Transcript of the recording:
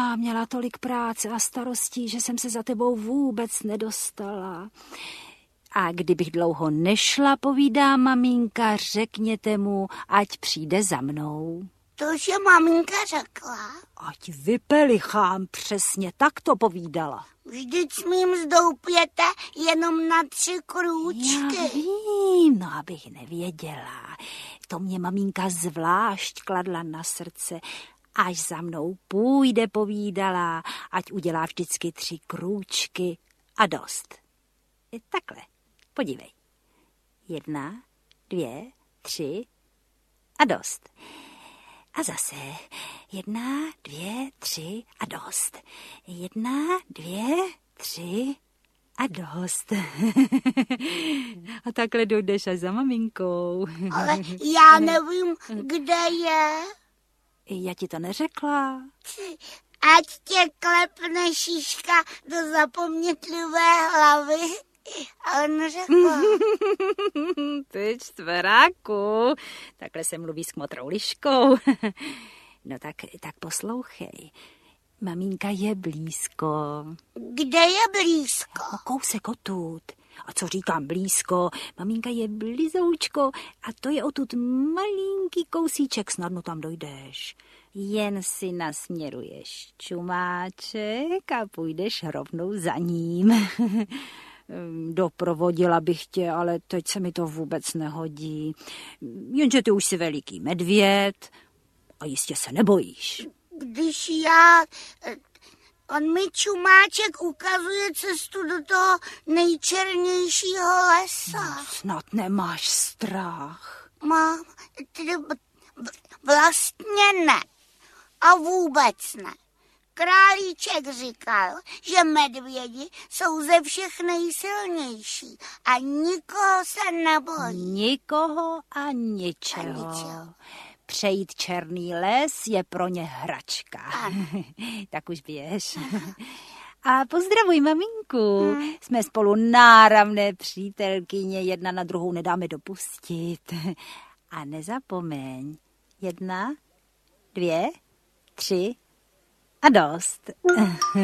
měla tolik práce a starostí, že jsem se za tebou vůbec nedostala. A kdybych dlouho nešla, povídá maminka, řekněte mu, ať přijde za mnou. To, že maminka řekla? Ať vypelichám, přesně tak to povídala. Vždyť s mým zdoupěte jenom na 3 krůčky. Já vím, no abych nevěděla. To mě maminka zvlášť kladla na srdce. Až za mnou půjde, povídala, ať udělá vždycky 3 krůčky a dost. Takhle, podívej. 1, 2, 3 a dost. A zase 1, 2, 3 a dost. 1, 2, 3 a dost. A takhle dojdeš až za maminkou. Ale já nevím, kde je. Já ti to neřekla. Ať tě klepne šiška do zapomnětlivé hlavy. Ale neřekla. Ty čtveráku, takhle se mluví s kmotrou liškou. No tak poslouchej. Maminka je blízko. Kde je blízko? No, kousek odtud. A co říkám blízko? Maminka je blizoučko a to je odtud malinký kousíček, snadno tam dojdeš. Jen si nasměruješ čumáček a půjdeš rovnou za ním. Doprovodila bych tě, ale teď se mi to vůbec nehodí. Jenže ty už jsi veliký medvěd a jistě se nebojíš. Když on mi čumáček ukazuje cestu do toho nejčernějšího lesa. No, snad nemáš strach. Mám, vlastně ne. A vůbec ne. Králíček říkal, že medvědi jsou ze všech nejsilnější a nikoho se nebojí. Nikoho a ničeho. Přejít černý les je pro ně hračka. Tak už běž. A pozdravuj maminku. Jsme spolu náramné přítelkyně, jedna na druhou nedáme dopustit. A nezapomeň. 1, 2, 3 a dost.